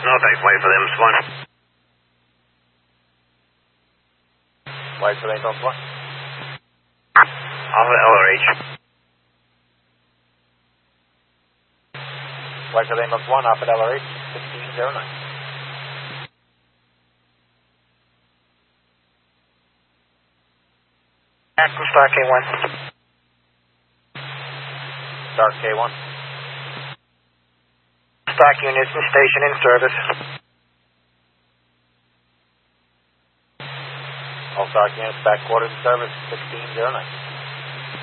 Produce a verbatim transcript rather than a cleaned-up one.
No, thanks. Wait for them, Swan. Wait for them, Swan. Alpha L R H. Wait for them, Swan. Alpha L R H, sixteen zero nine. Axel Star K one. Star K one. Stock units and station in service. All stock units back quarters in service, sixteen zero nine.